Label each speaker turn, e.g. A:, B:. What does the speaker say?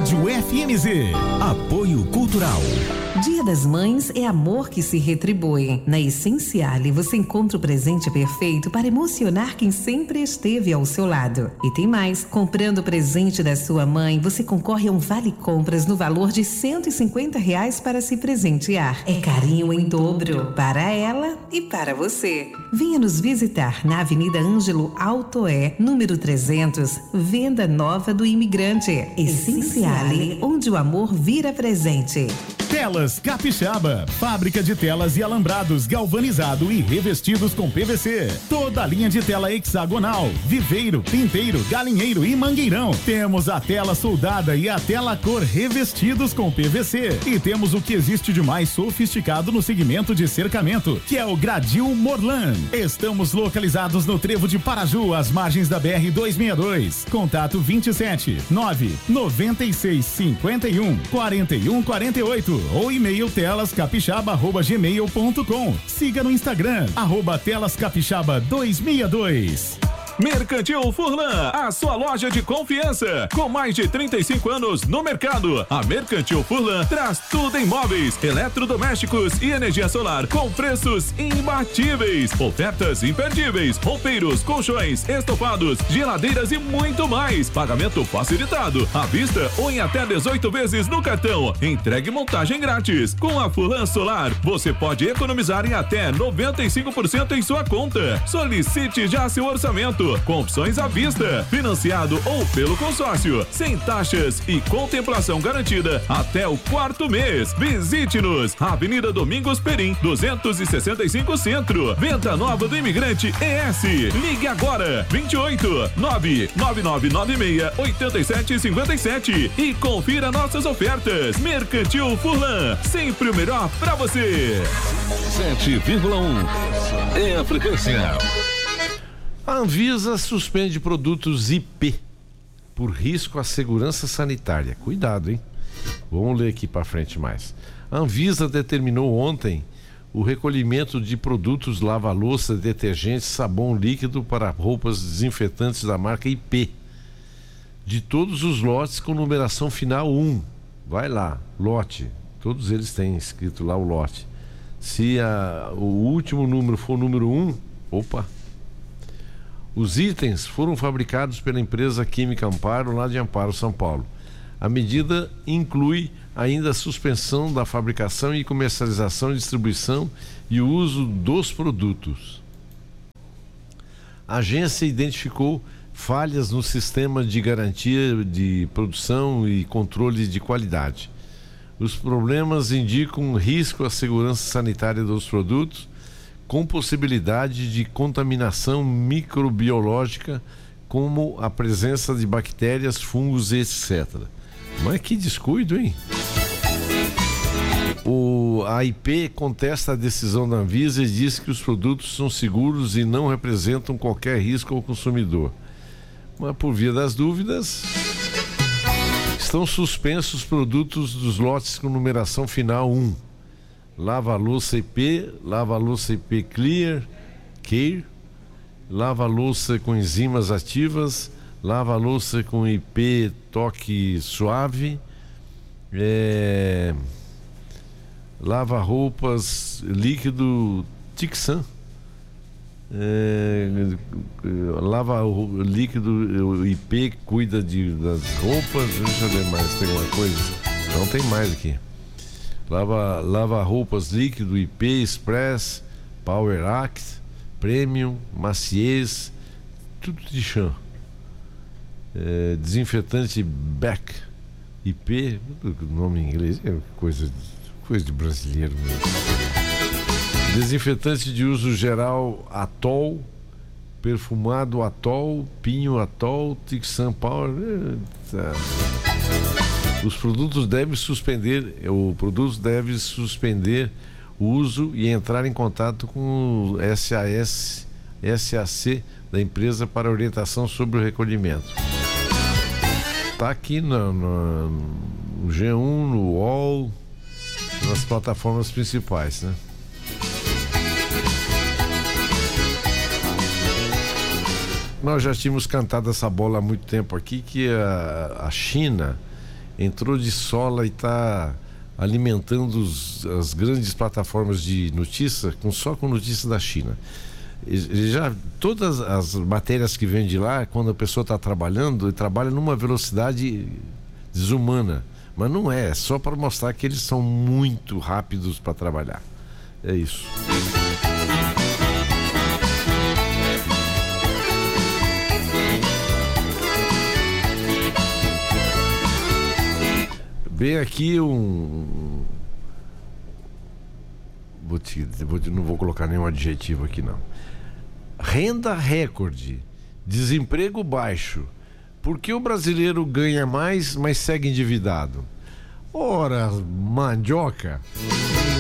A: Rádio FMZ. Apoio Cultural.
B: Dia das Mães é amor que se retribui. Na Essenciale você encontra o presente perfeito para emocionar quem sempre esteve ao seu lado. E tem mais, comprando o presente da sua mãe, você concorre a um vale-compras no valor de R$150 para se presentear. É carinho em dobro, para ela e para você. Venha nos visitar na Avenida Ângelo Altoé, número 300, Venda Nova do Imigrante. Essenciale, onde o amor vira presente.
A: Telas Capixaba, fábrica de telas e alambrados galvanizado e revestidos com PVC. Toda a linha de tela hexagonal, viveiro, pinteiro, galinheiro e mangueirão. Temos a tela soldada e a tela cor revestidos com PVC. E temos o que existe de mais sofisticado no segmento de cercamento, que é o Gradil Morlan. Estamos localizados no Trevo de Paraju, às margens da BR-262. Contato 27 996 51 41 48 ou e-mail telascapixaba@gmail.com. Siga no Instagram @telascapixaba2002. Mercantil Furlan, a sua loja de confiança, com mais de 35 anos no mercado. A Mercantil Furlan traz tudo em móveis, eletrodomésticos e energia solar com preços imbatíveis, ofertas imperdíveis, roupeiros, colchões, estofados, geladeiras e muito mais. Pagamento facilitado, à vista ou em até 18 vezes no cartão. Entregue e montagem grátis. Com a Furlan Solar, você pode economizar em até 95% em sua conta. Solicite já seu orçamento, com opções à vista, financiado ou pelo consórcio, sem taxas e contemplação garantida até o 4º mês. Visite-nos, Avenida Domingos Perim, 265 Centro, Venda Nova do Imigrante ES. Ligue agora, 28 99996 8757 e confira nossas ofertas. Mercantil Furlan, sempre o melhor pra você.
C: 7,1 é a frequência.
D: A Anvisa suspende produtos IP por risco à segurança sanitária. Cuidado, hein? Vamos ler aqui para frente mais. A Anvisa determinou ontem o recolhimento de produtos lava-louça, detergente, sabão líquido para roupas desinfetantes da marca IP, de todos os lotes com numeração final 1. Vai lá, lote. Todos eles têm escrito lá o lote. Se o último número for o número 1, opa! Os itens foram fabricados pela empresa Química Amparo, lá de Amparo, São Paulo. A medida inclui ainda a suspensão da fabricação e comercialização, distribuição e uso dos produtos. A agência identificou falhas no sistema de garantia de produção e controle de qualidade. Os problemas indicam risco à segurança sanitária dos produtos, com possibilidade de contaminação microbiológica, como a presença de bactérias, fungos, etc. Mas que descuido, hein? A IP contesta a decisão da Anvisa e diz que os produtos são seguros e não representam qualquer risco ao consumidor. Mas, por via das dúvidas, estão suspensos os produtos dos lotes com numeração final 1. Lava-louça IP, lava-louça IP Clear, Care, lava-louça com enzimas ativas, lava-louça com IP Toque Suave, lava-roupas líquido Tixan, lava líquido IP cuida das roupas. Deixa eu ver mais, tem alguma coisa? Não, tem mais aqui. Lava roupas líquido IP Express, Power Act, Premium, Maciez, tudo de chão. Desinfetante Beck IP, nome em inglês é coisa de brasileiro mesmo. Desinfetante de uso geral Atol, perfumado Atol, Pinho Atol, Tixan Power. O produto deve suspender o uso e entrar em contato com o SAC da empresa para orientação sobre o recolhimento. Está aqui no G1, no UOL, nas plataformas principais, né? Nós já tínhamos cantado essa bola há muito tempo aqui, que a China entrou de sola e está alimentando as grandes plataformas de notícia só com notícias da China. Todas as matérias que vêm de lá, quando a pessoa está trabalhando, ele trabalha numa velocidade desumana. Mas não é só para mostrar que eles são muito rápidos para trabalhar. É isso. Vem aqui não vou colocar nenhum adjetivo aqui não. Renda recorde, desemprego baixo. Por que o brasileiro ganha mais, mas segue endividado? Ora, mandioca.